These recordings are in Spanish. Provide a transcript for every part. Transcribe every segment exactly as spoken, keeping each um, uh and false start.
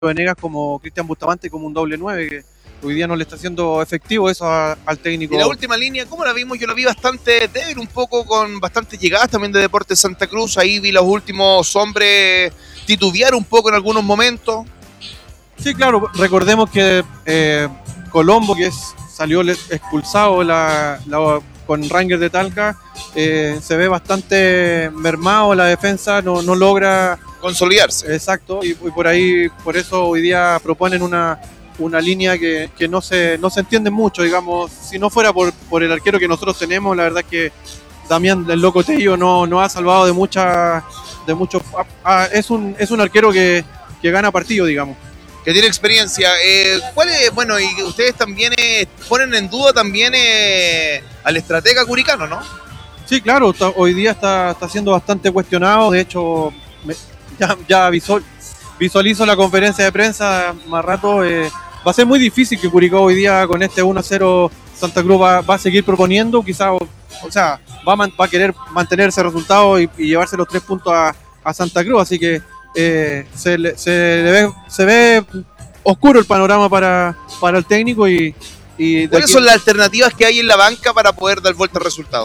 Venegas como Cristian Bustamante como un doble nueve, que hoy día no le está haciendo efectivo eso a, al técnico. Y la última línea, ¿cómo la vimos? Yo la vi bastante débil, un poco con bastantes llegadas también de Deportes Santa Cruz. Ahí vi los últimos hombres titubear un poco en algunos momentos. Sí, claro, recordemos que eh, Colombo, que es, salió expulsado la, la, con Rangers de Talca, eh, se ve bastante mermado la defensa, no, no logra consolidarse. Exacto, y, y por ahí, por eso hoy día proponen una, una línea que, que no, se, no se entiende mucho, digamos. Si no fuera por, por el arquero que nosotros tenemos, la verdad es que Damián el Loco Tello no, no ha salvado de muchas de muchos ah, ah, es un es un arquero que, que gana partido, digamos, que tiene experiencia. Eh, ¿cuál es, bueno, y ustedes también eh, ponen en duda también eh, al estratega curicano, ¿no? Sí, claro, está, hoy día está, está siendo bastante cuestionado. De hecho, me, ya, ya visual, visualizo la conferencia de prensa más rato. Eh, va a ser muy difícil que Curicó hoy día con este uno a cero Santa Cruz va, va a seguir proponiendo, quizás, o, o sea, va a, man, va a querer mantener ese resultado y, y llevarse los tres puntos a, a Santa Cruz, así que Eh, se, le, se, le ve, se ve oscuro el panorama para, para el técnico. y, y ¿Cuáles aquí... son las alternativas que hay en la banca para poder dar vuelta al resultado?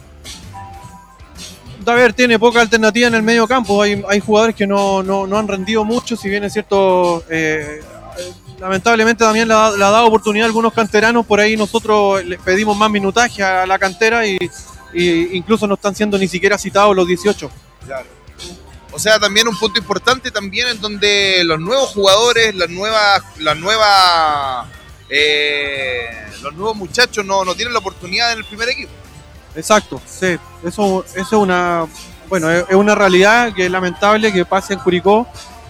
A ver, tiene poca alternativa en el medio campo. Hay, hay jugadores que no, no, no han rendido mucho, si bien es cierto, eh, lamentablemente también le ha, le ha dado oportunidad a algunos canteranos. Por ahí nosotros le pedimos más minutaje a la cantera y, y incluso no están siendo ni siquiera citados los dieciocho. Claro. O sea, también un punto importante también en donde los nuevos jugadores, las nuevas, las nuevas, eh, los nuevos muchachos no, no tienen la oportunidad en el primer equipo. Exacto, sí. Eso, eso es una, bueno, es una realidad que es lamentable que pase en Curicó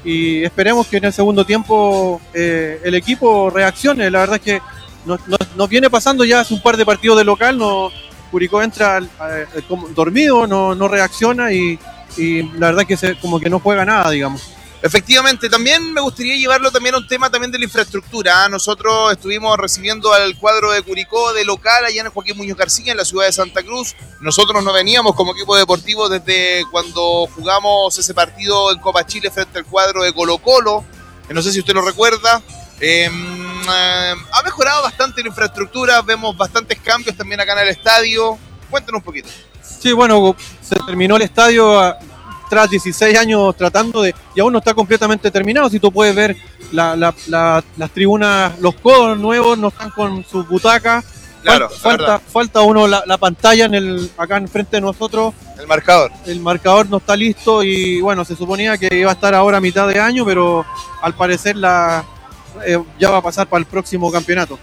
y esperemos que en el segundo tiempo eh, el equipo reaccione. La verdad es que nos, nos, nos viene pasando ya hace un par de partidos de local, no, Curicó entra eh, como dormido, no, no reacciona y y la verdad que se, como que no juega nada, digamos. Efectivamente, también me gustaría llevarlo también a un tema también de la infraestructura. Nosotros estuvimos recibiendo al cuadro de Curicó de local allá en el Joaquín Muñoz García, en la ciudad de Santa Cruz. Nosotros no veníamos como equipo deportivo desde cuando jugamos ese partido en Copa Chile frente al cuadro de Colo Colo. No sé si usted lo recuerda. Eh, eh, ha mejorado bastante la infraestructura, vemos bastantes cambios también acá en el estadio. Cuéntanos un poquito. Sí, bueno, se terminó el estadio tras dieciséis años tratando de... y aún no está completamente terminado. Si tú puedes ver la, la, la, las tribunas, los codos nuevos no están con sus butacas. Claro, falta, falta uno la, la pantalla en el, acá enfrente de nosotros. El marcador. El marcador no está listo y bueno, se suponía que iba a estar ahora a mitad de año, pero al parecer la, eh, ya va a pasar para el próximo campeonato.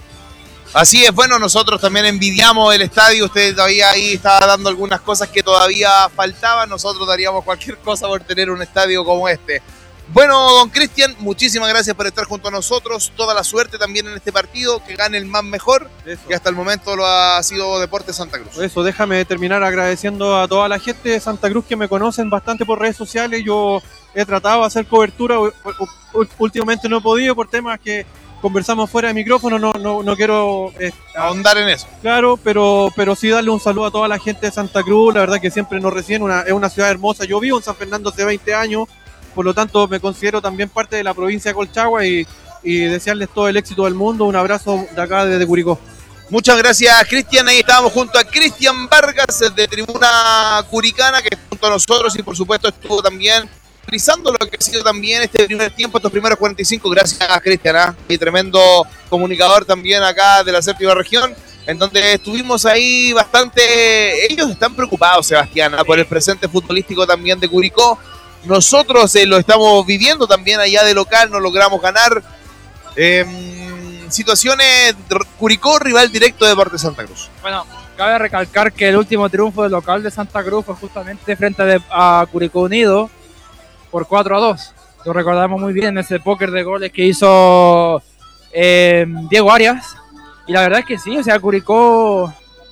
Así es, bueno, nosotros también envidiamos el estadio. Usted todavía ahí estaba dando algunas cosas que todavía faltaban. Nosotros daríamos cualquier cosa por tener un estadio como este. Bueno, don Cristian, muchísimas gracias por estar junto a nosotros. Toda la suerte también en este partido, que gane el más mejor. Eso. Que hasta el momento lo ha sido Deportes Santa Cruz. Eso, déjame terminar agradeciendo a toda la gente de Santa Cruz que me conocen bastante por redes sociales. Yo he tratado de hacer cobertura, últimamente no he podido por temas que conversamos fuera de micrófono, no, no, no quiero eh, ahondar en eso. Claro, pero, pero sí darle un saludo a toda la gente de Santa Cruz. La verdad que siempre nos reciben, una, es una ciudad hermosa. Yo vivo en San Fernando hace veinte años, por lo tanto me considero también parte de la provincia de Colchagua y, y desearles todo el éxito del mundo. Un abrazo de acá desde Curicó. Muchas gracias, Cristian. Ahí estábamos junto a Cristian Vargas de Tribuna Curicana, que junto a nosotros y por supuesto estuvo también utilizando lo que ha sido también este primer tiempo, estos primeros cuarenta y cinco. Gracias a Cristian, ¿eh? Y tremendo comunicador también acá de la séptima región, en donde estuvimos ahí bastante. Ellos están preocupados, Sebastián, ¿eh? Por el presente futbolístico también de Curicó. Nosotros eh, lo estamos viviendo también allá de local, no logramos ganar. Eh, situaciones, Curicó, rival directo de Deportes Santa Cruz. Bueno, cabe recalcar que el último triunfo del local de Santa Cruz fue justamente frente a, a Curicó Unido por cuatro a dos. Lo recordamos muy bien, ese póker de goles que hizo eh, Diego Arias. Y la verdad es que sí, o sea, Curicó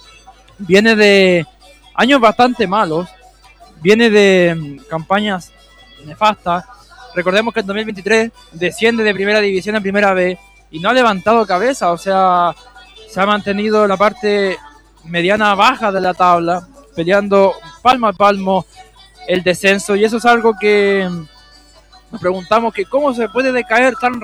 viene de años bastante malos, viene de campañas nefastas. Recordemos que en dos mil veintitrés desciende de primera división a primera B y no ha levantado cabeza, o sea, se ha mantenido en la parte mediana baja de la tabla, peleando palmo a palmo el descenso, y eso es algo que nos preguntamos que cómo se puede decaer tan